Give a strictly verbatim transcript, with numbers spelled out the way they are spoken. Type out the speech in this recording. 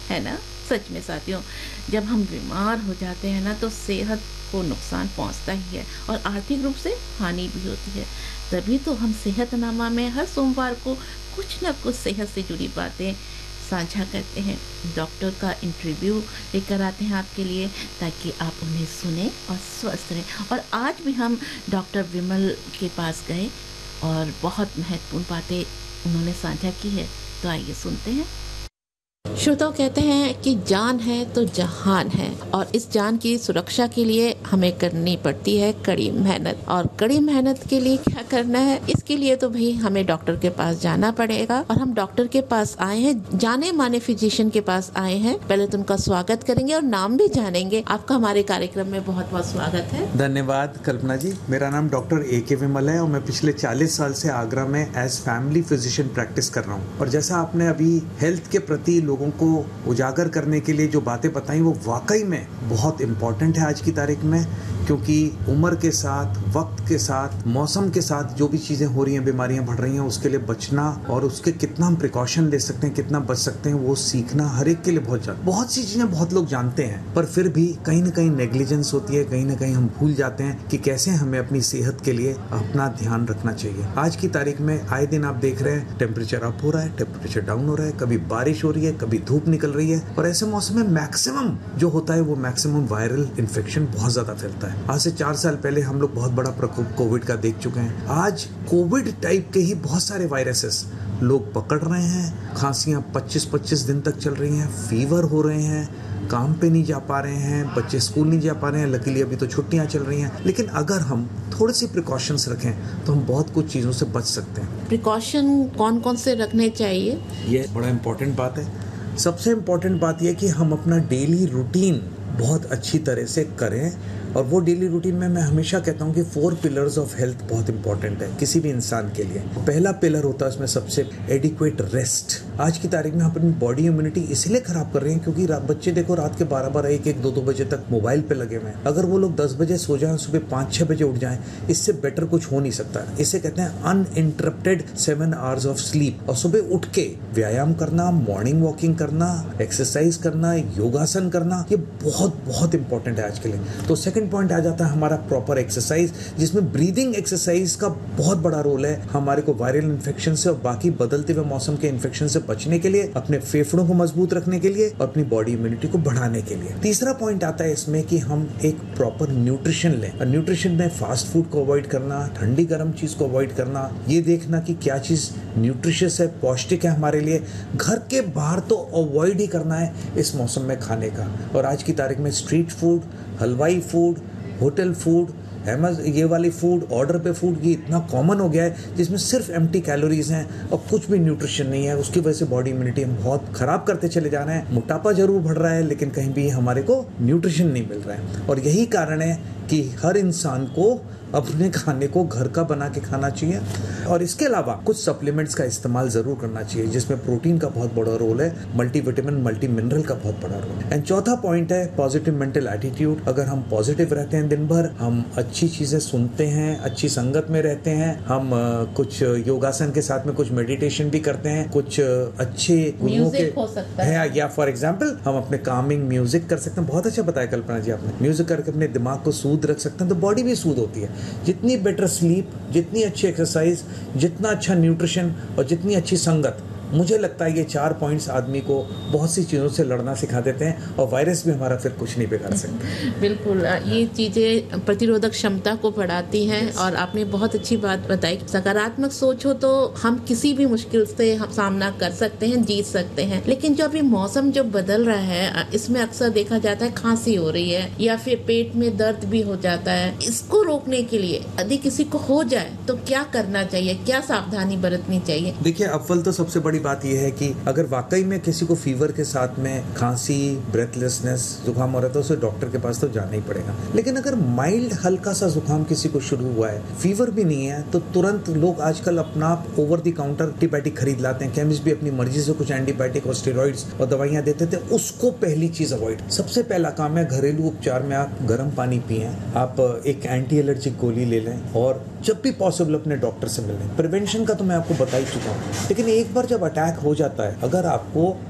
है ना? सच में साथियों, जब हम बीमार हो जाते हैं ना तो सेहत को नुकसान पहुँचता ही है और आर्थिक रूप से हानि भी होती है। तभी तो हम सेहतनामा में हर सोमवार को कुछ न कुछ सेहत से जुड़ी बातें साझा करते हैं। डॉक्टर का इंटरव्यू लेकर आते हैं आपके लिए ताकि आप उन्हें सुनें और स्वस्थ रहें। और आज भी हम डॉक्टर विमल के पास गए और बहुत महत्वपूर्ण बातें उन्होंने साझा की है। तो आइए सुनते हैं। श्रोताओं कहते हैं कि जान है तो जहान है और इस जान की सुरक्षा के लिए हमें करनी पड़ती है कड़ी मेहनत। और कड़ी मेहनत के लिए क्या करना है, इसके लिए तो भाई हमें डॉक्टर के पास जाना पड़ेगा। और हम डॉक्टर के पास आए हैं, जाने माने फिजिशियन के पास आए हैं। पहले तो उनका स्वागत करेंगे और नाम भी जानेंगे। आपका हमारे कार्यक्रम में बहुत बहुत स्वागत है। धन्यवाद कल्पना जी। मेरा नाम डॉक्टर ए के विमल है और मैं पिछले चालीस साल से आगरा में एज फैमिली फिजिशियन प्रैक्टिस कर रहा हूँ। और जैसा आपने अभी हेल्थ के प्रति लोगों को उजागर करने के लिए जो बातें बताई, वो वाकई में बहुत इम्पोर्टेंट है आज की तारीख में, क्योंकि उम्र के साथ, वक्त के साथ, मौसम के साथ जो भी चीज़ें हो रही हैं, बीमारियां बढ़ रही हैं, उसके लिए बचना और उसके कितना हम प्रिकॉशन ले सकते हैं, कितना बच सकते हैं, वो सीखना हर एक के लिए बहुत ज़्यादा। बहुत सी चीज़ें बहुत लोग जानते हैं, पर फिर भी कहीं ना कहीं नेग्लिजेंस होती है, कहीं ना कहीं हम भूल जाते हैं कि कैसे हमें अपनी सेहत के लिए अपना ध्यान रखना चाहिए। आज की तारीख में आए दिन आप देख रहे हैं टेम्परेचर अप हो रहा है, टेम्परेचर डाउन हो रहा है, कभी बारिश हो रही है, कभी धूप निकल रही है। और ऐसे मौसम में मैक्सिमम जो होता है वो मैक्सिमम वायरल इन्फेक्शन बहुत ज्यादा फैलता है। आज से चार साल पहले हम लोग बहुत बड़ा प्रकोप कोविड का देख चुके हैं। आज कोविड टाइप के ही बहुत सारे वायरसेस लोग पकड़ रहे हैं। खांसियां पच्चीस पच्चीस दिन तक चल रही हैं, फीवर हो रहे हैं, काम पे नहीं जा पा रहे हैं, बच्चे स्कूल नहीं जा पा रहे हैं। लकीली अभी तो छुट्टियां चल रही हैं, लेकिन अगर हम थोड़ी सी प्रिकॉशंस रखें तो हम बहुत कुछ चीज़ों से बच सकते हैं। प्रिकॉशन कौन कौन से रखने चाहिए? ये बड़ा इम्पोर्टेंट बात है। सबसे इम्पोर्टेंट बात यह कि हम अपना डेली रूटीन बहुत अच्छी तरह से करें। और वो डेली रूटीन में मैं हमेशा कहता हूँ कि फोर पिलर्स ऑफ हेल्थ बहुत इंपॉर्टेंट है किसी भी इंसान के लिए। पहला पिलर होता है उसमें सबसे एडिक्वेट रेस्ट। आज की तारीख में हम अपनी बॉडी इम्यूनिटी इसलिए खराब कर रहे हैं क्योंकि बच्चे देखो रात के बारह बारह एक एक दो दो बजे तक मोबाइल पे लगे हुए हैं। अगर वो लोग दस बजे सो जाएं, सुबह पाँच छः बजे उठ जाएं, इससे बेटर कुछ हो नहीं सकता। इसे कहते हैं uninterrupted seven hours of sleep. और सुबह उठ के व्यायाम करना, मॉर्निंग वॉकिंग करना, एक्सरसाइज करना, योगासन करना, ये बहुत बहुत इंपॉर्टेंट है आज के लिए। तो सेकंड पॉइंट आ जाता है हमारा प्रॉपर एक्सरसाइज, जिसमें ब्रीदिंग एक्सरसाइज का बहुत बड़ा रोल है हमारे को वायरल इन्फेक्शन से और बाकी बदलते हुए मौसम के इन्फेक्शन से बचने के लिए, अपने फेफड़ों को मजबूत रखने के लिए और अपनी बॉडी इम्यूनिटी को बढ़ाने के लिए। तीसरा पॉइंट आता है इसमें कि हम एक प्रॉपर न्यूट्रिशन लें। और न्यूट्रिशन में फास्ट फूड को अवॉइड करना, ठंडी गर्म चीज को अवॉइड करना, ये देखना कि क्या चीज न्यूट्रिशियस है, पौष्टिक है हमारे लिए। घर के बाहर तो अवॉइड ही करना है इस मौसम में खाने का। और आज की तारीख में स्ट्रीट फूड, हलवाई फूड, होटल फूड, एमज ये वाली फूड, ऑर्डर पे फूड, ये इतना कॉमन हो गया है जिसमें सिर्फ एम्प्टी कैलोरीज हैं और कुछ भी न्यूट्रिशन नहीं है। उसकी वजह से बॉडी इम्यूनिटी हम बहुत खराब करते चले जा रहे हैं। मोटापा जरूर बढ़ रहा है लेकिन कहीं भी हमारे को न्यूट्रिशन नहीं मिल रहा है। और यही कारण है कि हर इंसान को अपने खाने को घर का बना के खाना चाहिए। और इसके अलावा कुछ सप्लीमेंट्स का इस्तेमाल जरूर करना चाहिए जिसमें प्रोटीन का बहुत बड़ा रोल है, मल्टीविटामिन, मल्टी मिनरल का बहुत बड़ा रोल है। एंड चौथा पॉइंट है पॉजिटिव मेंटल एटीट्यूड। अगर हम पॉजिटिव रहते हैं दिन भर, हम अच्छी चीजें सुनते हैं, अच्छी संगत में रहते हैं, हम कुछ योगासन के साथ में कुछ मेडिटेशन भी करते हैं, कुछ अच्छे गुरुओं के हो सकता है, है या फॉर एग्जाम्पल हम अपने कामिंग म्यूजिक कर सकते हैं। बहुत अच्छा बताया कल्पना जी आपने, म्यूजिक करके अपने दिमाग को सूद रख सकते हैं तो बॉडी भी सूद होती है। जितनी बेटर स्लीप, जितनी अच्छी एक्सरसाइज, जितना अच्छा न्यूट्रिशन और जितनी अच्छी संगत, मुझे लगता है ये चार पॉइंट्स आदमी को बहुत सी चीज़ों से लड़ना सिखा देते हैं और वायरस भी हमारा फिर कुछ नहीं बिगाड़ सकते। बिल्कुल, ये चीज़ें प्रतिरोधक क्षमता को बढ़ाती हैं। yes. और आपने बहुत अच्छी बात बताई, सकारात्मक सोच हो तो हम किसी भी मुश्किल से हम सामना कर सकते हैं, जीत सकते हैं। लेकिन जो अभी मौसम जो बदल रहा है, इसमें अक्सर देखा जाता है खांसी हो रही है या फिर पेट में दर्द भी हो जाता है। इसको रोकने के लिए यदि किसी को हो जाए तो क्या करना चाहिए, क्या सावधानी बरतनी चाहिए? देखिए, अव्वल तो सबसे बड़ी बात यह है कि अगर वाकई में किसी को फीवर के साथ में खांसी, ब्रेथलेसनेस, जुकाम हो रहा है तो उसे डॉक्टर के पास तो जाना ही पड़ेगा। लेकिन अगर माइल्ड हल्का सा जुकाम किसी को शुरू हुआ है, फीवर भी नहीं है, तो तुरंत लोग आजकल अपना ओवर द काउंटर एंटीबायोटिक खरीद लाते हैं। केमिस्ट भी अपनी मर्जी से कुछ एंटीबायोटिक और स्टेरॉइड्स और दवाइयां देते थे। उसको पहली चीज अवॉइड। सबसे पहला काम है घरेलू उपचार में आप गर्म पानी पिए, आप एक एंटी एलर्जिक गोली ले लें और जब भी पॉसिबल अपने डॉक्टर से मिलें। प्रिवेंशन का तो मैं आपको बता ही चुका हूँ, लेकिन एक बार जब अटैक हो जाता है, अगर आपको